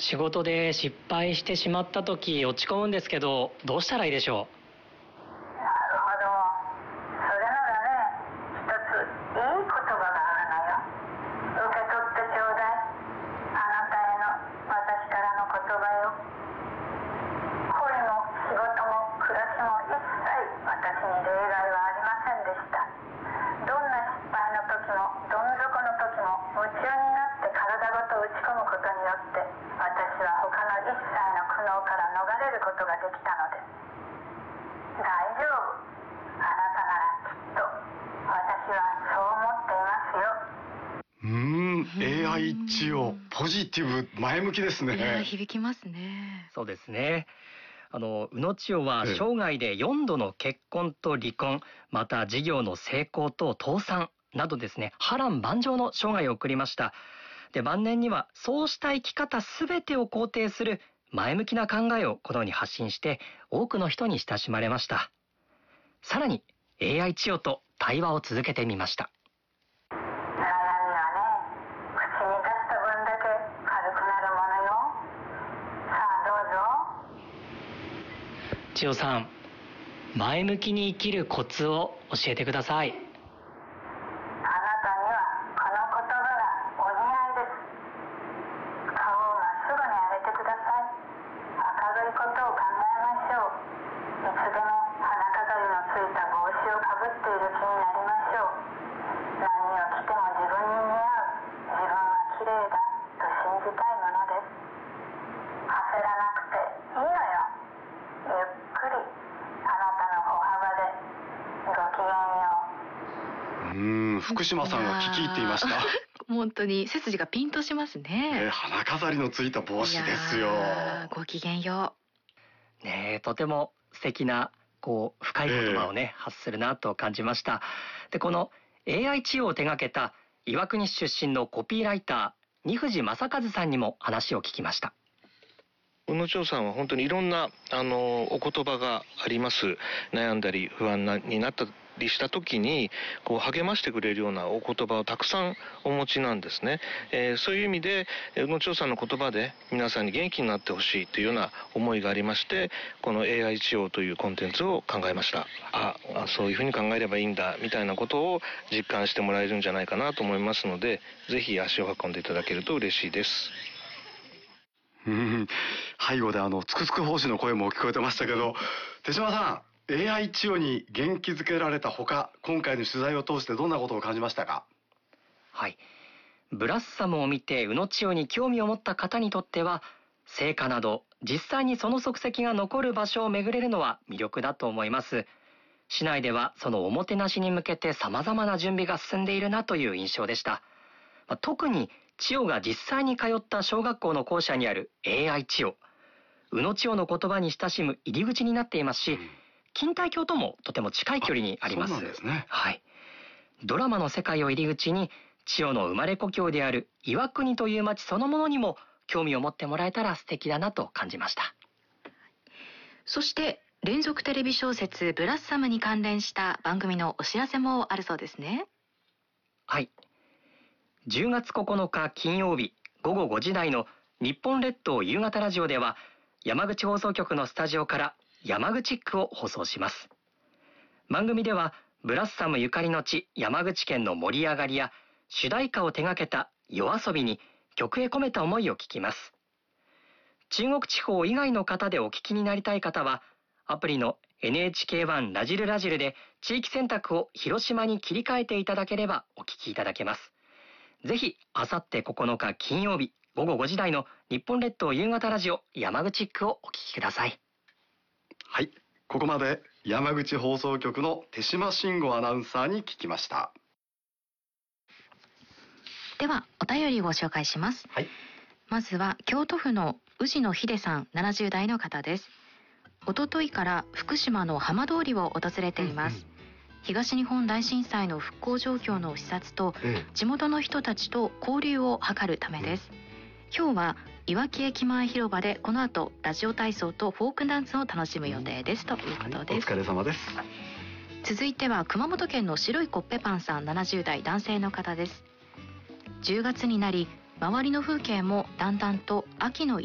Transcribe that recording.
仕事で失敗してしまった時落ち込むんですけど、どうしたらいいでしょなるほど。それならね、一ついい言葉があるのよ。受け取ってちょうだい。あなたへの私からの言葉よ。恋も仕事も暮らしも一切私に例外はありませんでした。どんな失敗の時もどん底の時も夢中になって体ごと打ち込むことによって私は他の一切の苦悩から逃れることができたのです。大丈夫。あなたならきっと私はそう思っていますよ。 AI 千代、ポジティブ、前向きですね。 いや響きますね。 そうですね。宇野千代は生涯で4度の結婚と離婚、また事業の成功と倒産などですね、波乱万丈の生涯を送りました。で、晩年にはそうした生き方すべてを肯定する前向きな考えをこのように発信して多くの人に親しまれました。さらに AI 千代と対話を続けてみました。 悩みはね、口に出した分だけ軽くなるものよ。さあどうぞ。 千代さん、前向きに生きるコツを教えてください。 あなたにはこの言葉がお似合いです。顔をまっすぐに上げてください。明るいことを考えましょう。いつでも花飾りのついた帽子をかぶっている気になりましょう。何を着ても自分に似合う。自分は綺麗だと信じたいものです。焦らなくていいのよ。ゆっくりあなたの歩幅でごきげんよう。 福島さんが聞き入っていました。 本当に背筋がピンとしますね。 花飾りのついた帽子ですよ。 ごきげんよう。ねえ、とても素敵な深い言葉をね、発するなと感じました。で、この AI 千代を手掛けた岩国市出身のコピーライター二藤正和さんにも話を聞きました。 宇野千代さんは本当にいろんなお言葉があります。悩んだり不安になったりした時に励ましてくれるようなお言葉をたくさんお持ちなんですね。そういう意味で宇野千代さんの言葉で皆さんに元気になってほしいというような思いがありまして、この AI 千代というコンテンツを考えました。そういうふうに考えればいいんだみたいなことを実感してもらえるんじゃないかなと思いますので、ぜひ足を運んでいただけると嬉しいです。 背後でつくつく奉仕の声も聞こえてましたけど、手島さん、AI 千代に元気づけられたほか、今回の取材を通してどんなことを感じましたか？ はい、ブラッサムを見て宇野千代に興味を持った方にとっては、成果など実際にその足跡が残る場所を巡れるのは魅力だと思います。市内ではそのおもてなしに向けて様々な準備が進んでいるなという印象でした。特に千代が実際に通った小学校の校舎にある AI 千代、宇野千代の言葉に親しむ入り口になっていますし、錦帯橋ともとても近い距離にあります。 そうなんですね。 はい。ドラマの世界を入り口に、千代の生まれ故郷である岩国という町そのものにも興味を持ってもらえたら素敵だなと感じました。 そして連続テレビ小説ブラッサムに関連した番組のお知らせもあるそうですね。 はい。10月9日金曜日午後5時台の日本列島夕方ラジオでは、山口放送局のスタジオから山口区を放送します。番組ではブラッサムゆかりの地山口県の盛り上がりや主題歌を手掛けた夜遊びに曲へ込めた思いを聞きます。中国地方以外の方でお聞きになりたい方は、アプリの NHK1 ラジルラジルで地域選択を広島に切り替えていただければお聞きいただけます。ぜひ、あさって9日金曜日午後5時台の日本列島夕方ラジオ山口区をお聞きください。 はい、ここまで山口放送局の手島慎吾アナウンサーに聞きました。 ではお便りをご紹介します。 はい、 まずは京都府の宇治野秀さん、70代の方です。おとといから福島の浜通りを訪れています。東日本大震災の復興状況の視察と、地元の人たちと交流を図るためです。今日はいわき駅前広場でこの後ラジオ体操とフォークダンスを楽しむ予定です、ということです。 お疲れ様です。 続いては熊本県の白いコッペパンさん、70代男性の方です。10月になり周りの風景もだんだんと秋の